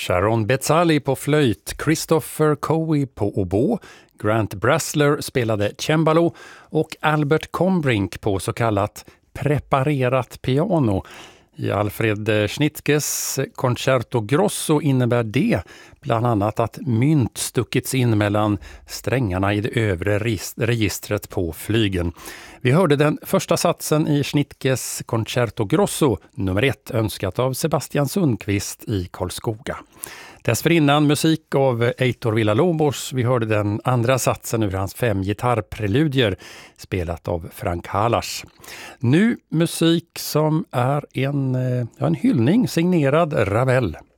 Sharon Bezzali på flöjt, Christopher Cowie på oboe, Grant Brassler spelade cembalo och Albert Combrink på så kallat preparerat piano. I Alfred Schnittges Concerto Grosso innebär det bland annat att mynt stuckits in mellan strängarna i det övre registret på flygeln. Vi hörde den första satsen i Schnittges Concerto Grosso, nummer 1, önskat av Sebastian Sundqvist i Karlskoga. Dessförinnan musik av Heitor Villa-Lobos. Vi hörde den andra satsen ur hans 5 gitarrpreludier spelat av Frank Hallas. Nu musik som är en hyllning signerad Ravel.